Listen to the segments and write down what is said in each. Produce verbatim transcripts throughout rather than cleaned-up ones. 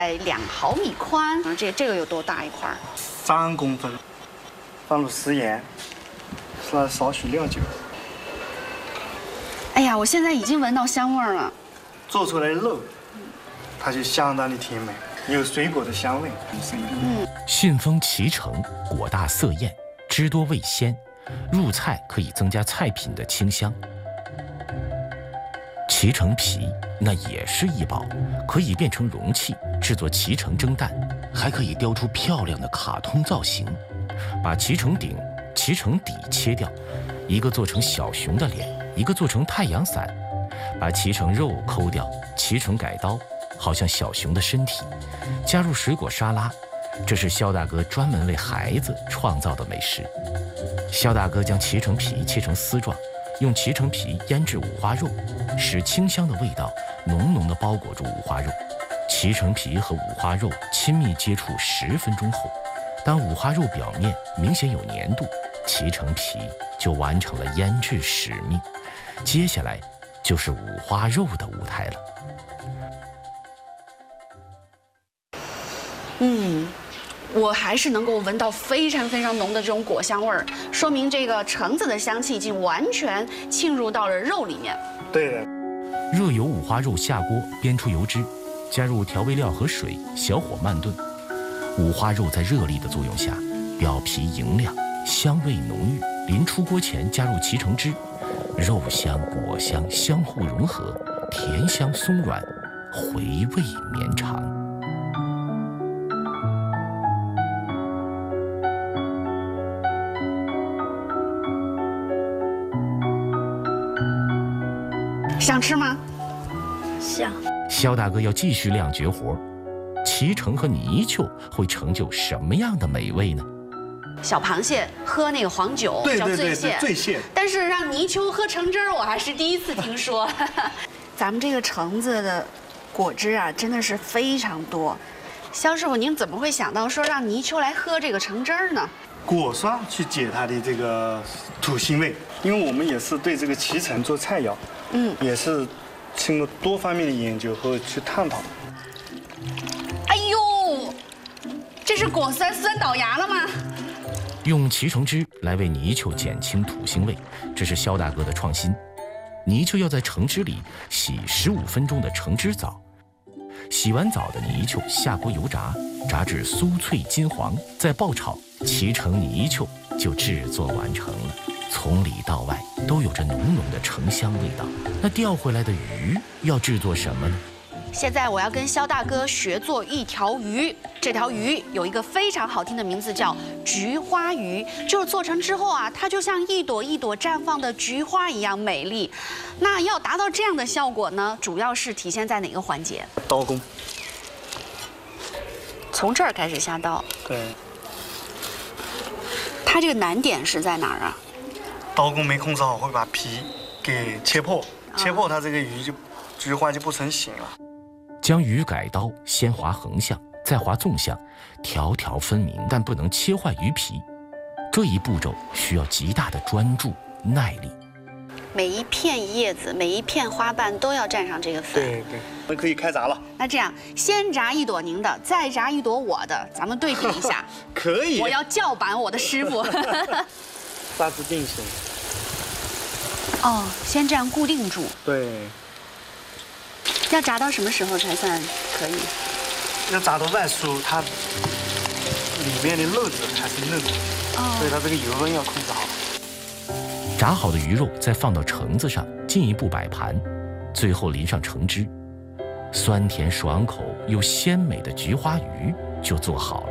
哎，两毫米宽。啊，这这个有多大一块？ 三公分。放入食盐，放少许料酒。 哎呀，我现在已经闻到香味儿了。 做出来的肉，它就相当的甜美，有水果的香味。 嗯， 信封脐橙果大色艳，汁多味鲜，入菜可以增加菜品的清香。脐橙皮那也是一宝，可以变成容器制作脐橙蒸蛋，还可以雕出漂亮的卡通造型。把脐橙顶、脐橙底切掉，一个做成小熊的脸，一个做成太阳伞。把脐橙肉抠掉，脐橙改刀，好像小熊的身体。加入水果沙拉，这是肖大哥专门为孩子创造的美食。肖大哥将脐橙皮切成丝状，用脐橙皮腌制五花肉，使清香的味道浓浓地包裹住五花肉。脐橙皮和五花肉亲密接触十分钟后，当五花肉表面明显有粘度，脐橙皮就完成了腌制使命。接下来就是五花肉的舞台了。 嗯，我还是能够闻到非常非常浓的这种果香味儿，说明这个橙子的香气已经完全沁入到了肉里面。 对的。 热油五花肉下锅煸出油脂，加入调味料和水，小火慢炖。五花肉在热力的作用下，表皮莹亮，香味浓郁。临出锅前加入脐橙汁，肉香果香相互融合，甜香松软，回味绵长。 想吃吗？ 想。 肖大哥要继续亮绝活，脐橙和泥鳅会成就什么样的美味呢？ 小螃蟹喝那个黄酒叫醉蟹， 醉蟹。 但是让泥鳅喝橙汁儿，我还是第一次听说。咱们这个橙子的果汁啊，真的是非常多。肖师傅，您怎么会想到说让泥鳅来喝这个橙汁儿呢？ 果酸去解它的这个土腥味，因为我们也是对这个脐橙做菜肴，嗯，也是经过多方面的研究和去探讨。 哎呦，这是果酸酸倒牙了吗？ 用脐橙汁来为泥鳅减轻土腥味，这是肖大哥的创新。泥鳅要在橙汁里洗十五分钟的橙汁澡，洗完澡的泥鳅下锅油炸，炸至酥脆金黄，再爆炒，脐橙泥鳅就制作完成了。从里到外都有着浓浓的橙香味道。那钓回来的鱼要制作什么呢？ 现在我要跟肖大哥学做一条鱼，这条鱼有一个非常好听的名字，叫菊花鱼。就是做成之后啊，它就像一朵一朵绽放的菊花一样美丽。那要达到这样的效果呢，主要是体现在哪个环节？ 刀工。 从这儿开始下刀。 对。 它这个难点是在哪儿啊？ 刀工没控制好，会把皮给切破，切破它这个鱼就菊花就不成形了。 将鱼改刀，先划横向，再划纵向，条条分明，但不能切坏鱼皮。这一步骤需要极大的专注、耐力。 每一片叶子、每一片花瓣都要蘸上这个粉。 对对，那可以开炸了。 那这样，先炸一朵您的，再炸一朵我的，咱们对比一下。 可以。 我要叫板我的师傅。 大致定型。 哦，先这样固定住。 对。 要炸到什么时候才算可以？ 要炸到外酥，它里面的肉质还是嫩的，哦，所以它这个油温要控制好。 炸好的鱼肉再放到橙子上，进一步摆盘，最后淋上橙汁，酸甜爽口又鲜美的菊花鱼就做好了。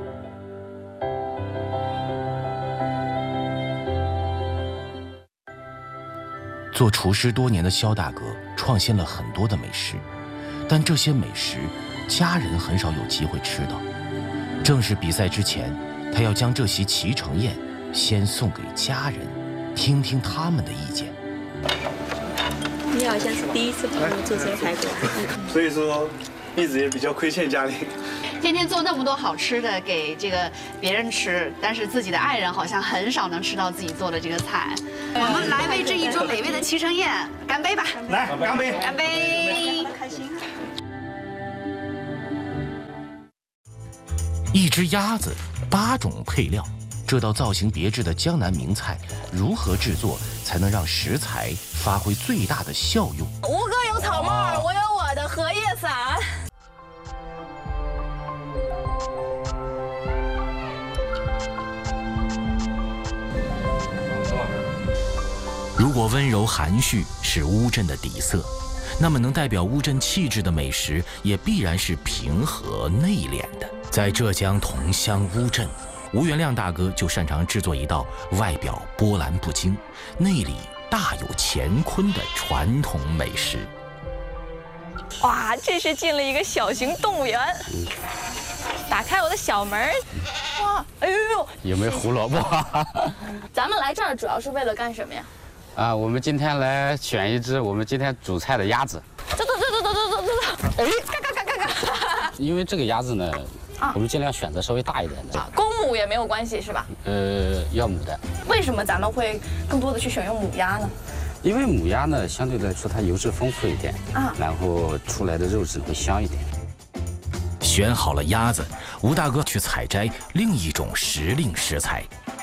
做厨师多年的肖大哥创新了很多的美食，但这些美食家人很少有机会吃到。正式比赛之前，他要将这席脐橙宴先送给家人，听听他们的意见。 你好像是第一次帮我做这个排骨， 所以说一直也比较亏欠家里。 天天做那么多好吃的给这个别人吃，但是自己的爱人好像很少能吃到自己做的这个菜。我们来为这一桌美味的脐橙宴干杯吧！ 来，干杯！ 干杯！ 开心。 一只鸭子，八种配料，这道造型别致的江南名菜，如何制作才能让食材发挥最大的效用？ 吴哥有草帽，我有我的荷叶伞。 如果温柔含蓄是乌镇的底色，那么能代表乌镇气质的美食，也必然是平和内敛的。在浙江桐乡乌镇，吴元亮大哥就擅长制作一道外表波澜不惊、内里大有乾坤的传统美食。 哇，这是进了一个小型动物园。打开我的小门，哇，哎呦呦， 有没有胡萝卜？ 咱们来这儿主要是为了干什么呀？ 啊，我们今天来选一只我们今天主菜的鸭子。 走走走走走走走走，哎，嘎嘎嘎嘎嘎。 因为这个鸭子呢，啊、我们尽量选择稍微大一点的。 公母也没有关系是吧？ 呃，要母的。 为什么咱们会更多的去选用母鸭呢？ 因为母鸭呢，相对来说它油脂丰富一点，啊，然后出来的肉质会香一点。 选好了鸭子，吴大哥去采摘另一种时令食材。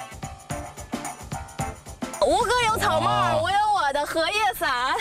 吴哥有草帽，哦、我有我的荷叶伞。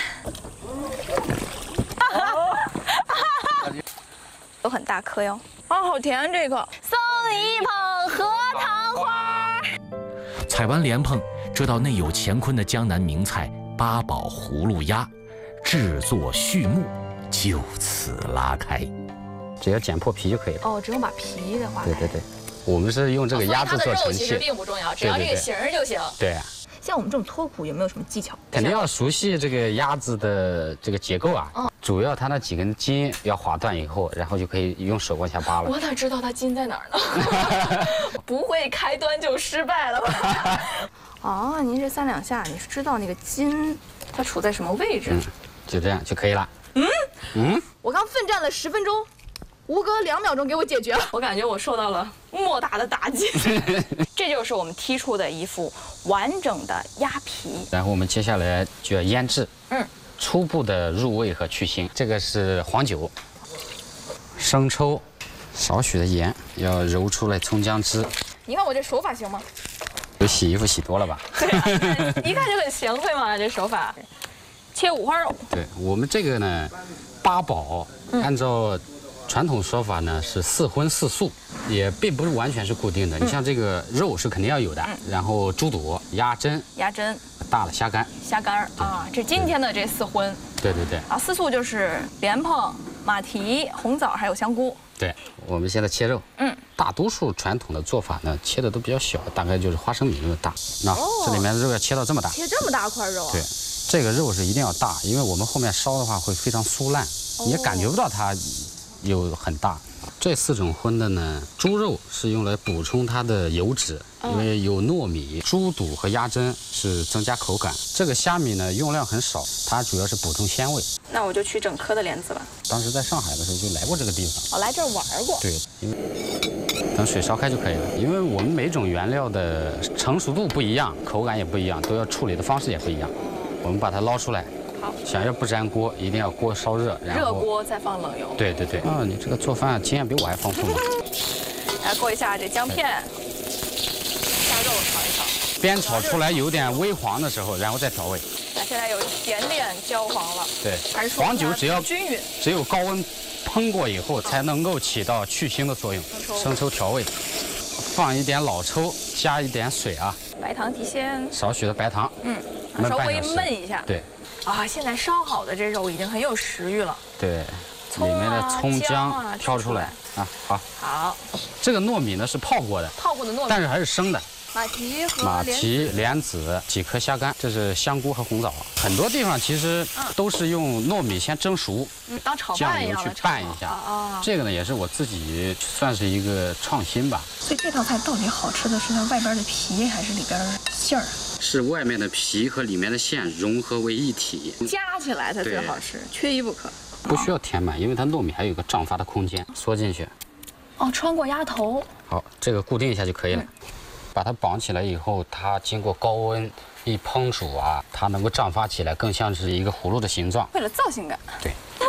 都很大颗哟，啊，好甜这个！送你一捧荷塘花。 采完莲蓬，这道内有乾坤的江南名菜八宝葫芦鸭，制作序幕就此拉开。 只要剪破皮就可以了。 哦，只用把皮给划开。 对对对，我们是用这个鸭子做盛器。哦、 其实并不重要，只要这个形儿就行。 对。对像我们这种脱骨有没有什么技巧？ 肯定要熟悉这个鸭子的这个结构啊。哦、主要它那几根筋要划断以后，然后就可以用手往下扒了。 我哪知道它筋在哪儿呢？不会开端就失败了吧？哦，您这三两下，你是知道那个筋它处在什么位置？ 嗯，就这样就可以了。 嗯嗯，我刚奋战了十分钟。吴哥两秒钟给我解决了，我感觉我受到了莫大的打击。这就是我们剔出的一副完整的鸭皮。 然后我们接下来就要腌制，嗯，初步的入味和去腥。这个是黄酒、生抽、少许的盐，要揉出来葱姜汁。 你看我这手法行吗？ 有洗衣服洗多了吧？ 对啊，一看就很贤惠嘛，这手法。切五花肉。 对我们这个呢，八宝按照传统说法呢是四荤四素，也并不是完全是固定的。你像这个肉是肯定要有的，然后猪肚、鸭胗、 鸭胗、 大的虾干、 虾干啊，这今天的这四荤。 对对对。 啊，四素就是莲蓬、马蹄、红枣还有香菇。 对，我们现在切肉。嗯。大多数传统的做法呢，切的都比较小，大概就是花生米那么大。那这里面肉要切到这么大。 切这么大块肉啊？ 对，这个肉是一定要大，因为我们后面烧的话会非常酥烂，你也感觉不到它有很大。这四种荤的呢，猪肉是用来补充它的油脂，因为有糯米；猪肚和鸭胗是增加口感。这个虾米呢用量很少，它主要是补充鲜味。 那我就取整颗的莲子吧。 当时在上海的时候就来过这个地方， 我来这儿玩过。 对，因为等水烧开就可以了。因为我们每种原料的成熟度不一样，口感也不一样，都要处理的方式也不一样。我们把它捞出来。想要不粘锅，一定要锅烧热，然后热锅再放冷油。 对对对。啊，你这个做饭经验比我还丰富呢。 来过一下这姜片，下肉炒一炒。 煸炒出来有点微黄的时候，然后再调味。 那现在有一点点焦黄了。 对， 还是说黄酒只要均匀， 只有高温烹过以后，才能够起到去腥的作用。生抽调味，放一点老抽，加一点水啊。 白糖提鲜。少许的白糖。 嗯，稍微焖一下。 对。 啊，现在烧好的这肉已经很有食欲了。 对，里面的葱姜挑出来啊，好。 好， 这个糯米呢是泡过的， 泡过的糯米， 但是还是生的。 马蹄和马蹄、莲子、几颗虾干，这是香菇和红枣。很多地方其实都是用糯米先蒸熟， 嗯，当炒酱油去拌一下。啊，这个呢也是我自己算是一个创新吧。 所以这道菜到底好吃的是它外边的皮还是里边馅儿？ 是外面的皮和里面的馅融合为一体， 加起来才最好吃，缺一不可。 不需要填满，因为它糯米还有一个胀发的空间，缩进去。 哦，穿过鸭头。 好，这个固定一下就可以了。嗯，把它绑起来以后，它经过高温一烹煮啊，它能够胀发起来，更像是一个葫芦的形状。 为了造型感。 对。 那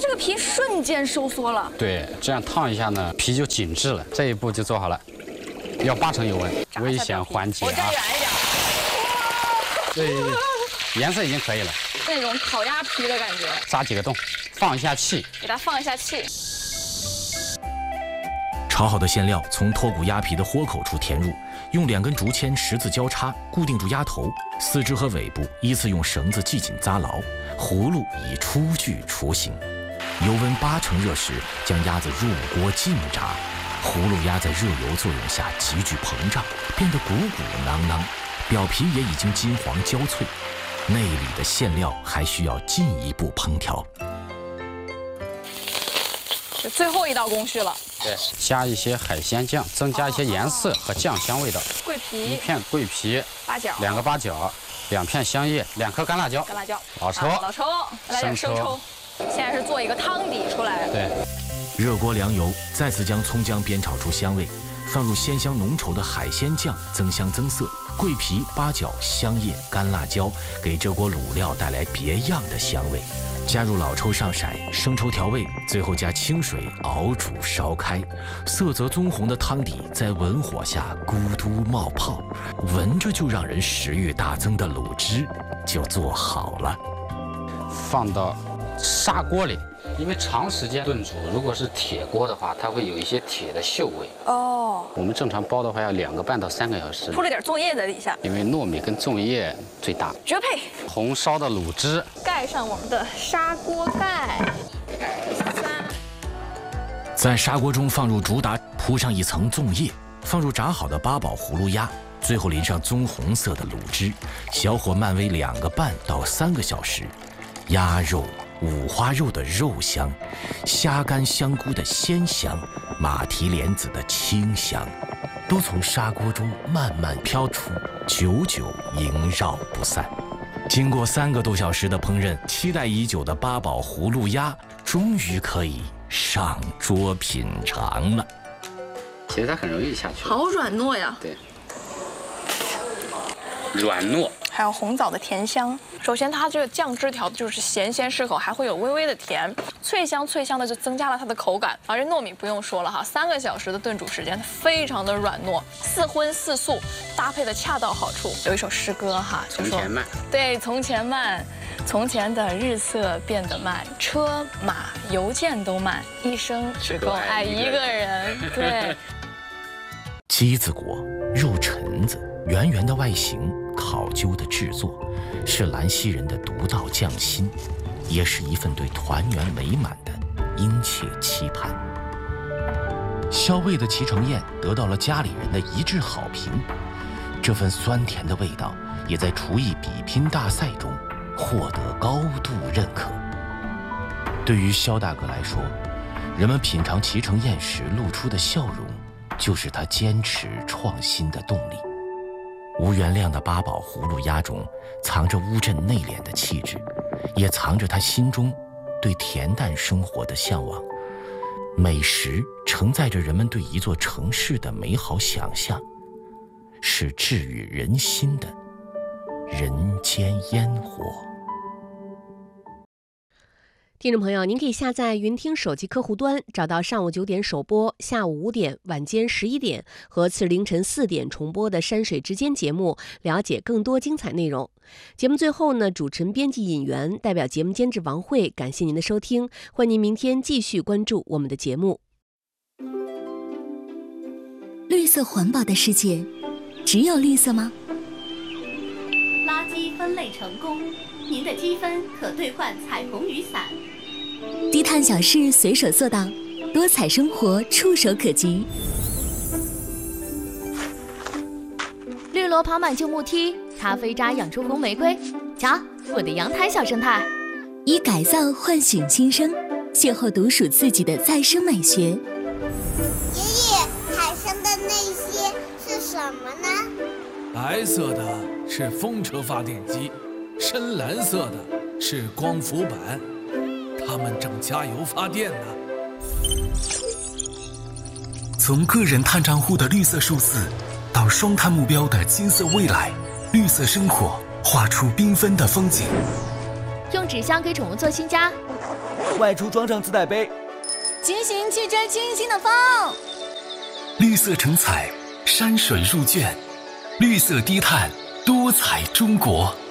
这个皮瞬间收缩了。 对，这样烫一下呢，皮就紧致了。这一步就做好了，要八成油温，危险缓解啊。 我站远一点。 对，颜色已经可以了。 那种烤鸭皮的感觉。 扎几个洞，放一下气， 给它放一下气。 炒好的馅料从脱骨鸭皮的豁口处填入，用两根竹签十字交叉固定住鸭头，四肢和尾部依次用绳子系紧扎牢，葫芦已出具雏形。油温八成热时，将鸭子入锅浸炸。葫芦鸭在热油作用下急剧膨胀，变得鼓鼓囊囊，表皮也已经金黄焦脆，内里的馅料还需要进一步烹调。 这最后一道工序了。 对，加一些海鲜酱，增加一些颜色和酱香味道。 桂皮， 一片桂皮， 八角， 两个八角，两片香叶，两颗干辣椒， 干辣椒， 老抽， 老抽，来点生抽。现在是做一个汤底出来。 对， 热锅凉油，再次将葱姜煸炒出香味，放入鲜香浓稠的海鲜酱，增香增色。桂皮、八角、香叶、干辣椒给这锅卤料带来别样的香味。加入老抽上色，生抽调味，最后加清水熬煮烧开，色泽棕红的汤底在文火下咕嘟冒泡，闻着就让人食欲大增的卤汁就做好了。 放到砂锅里，因为长时间炖煮，如果是铁锅的话，它会有一些铁的锈味。 哦， 我们正常煲的话要两个半到三个小时。 铺了点粽叶在底下， 因为糯米跟粽叶最大。 绝配。 红烧的卤汁， 盖上我们的砂锅盖。 在砂锅中放入竹达，铺上一层粽叶，放入炸好的八宝葫芦鸭，最后淋上棕红色的卤汁，小火慢煨两个半到三个小时。鸭肉、五花肉的肉香，虾干香菇的鲜香，马蹄莲子的清香，都从砂锅中慢慢飘出，久久萦绕不散。经过三个多小时的烹饪，期待已久的八宝葫芦鸭终于可以上桌品尝了。 其实它很容易下去， 好软糯呀。 对，软糯。 还有红枣的甜香。首先，它这个酱汁调的就是咸鲜适口，还会有微微的甜，脆香脆香的就增加了它的口感。而这糯米不用说了哈，三个小时的炖煮时间，它非常的软糯，似荤似素，搭配的恰到好处。有一首诗歌哈，就说从前慢， 对，从前慢，从前的日色变得慢，车马邮件都慢，一生只够爱一个人。对， 鸡子果，肉橙子，圆圆的外形，考究的制作，是兰溪人的独到匠心，也是一份对团圆美满的殷切期盼。肖卫的脐橙宴得到了家里人的一致好评，这份酸甜的味道也在厨艺比拼大赛中获得高度认可。对于肖大哥来说，人们品尝脐橙宴时露出的笑容，就是他坚持创新的动力。无原谅的八宝葫芦鸭中藏着乌镇内敛的气质，也藏着他心中对恬淡生活的向往。美食承载着人们对一座城市的美好想象，是治愈人心的人间烟火。 听众朋友，您可以下载云听手机客户端，找到上午九点首播、下午五点、晚间十一点和次日凌晨四点重播的山水之间节目，了解更多精彩内容。节目最后呢，主持人、编辑尹媛代表节目监制王慧，感谢您的收听，欢迎您明天继续关注我们的节目。 绿色环保的世界，只有绿色吗？ 垃圾分类成功，您的积分可兑换彩虹雨伞。 低碳小事随手做到，多彩生活触手可及。 绿萝跑满旧木梯，咖啡渣养出红玫瑰。瞧，我的阳台小生态。 以改造唤醒新生，邂逅独属自己的再生美学。爷爷，海上的那些是什么呢？ 白色的是风车发电机，深蓝色的是光伏板，它们正加油发电呢。 从个人碳账户的绿色数字，到双碳目标的金色未来，绿色生活画出缤纷的风景。 用纸箱给宠物做新家， 外出装上自带杯。 轻型汽车轻轻的放。 绿色成彩，山水入卷，绿色低碳，多彩中国。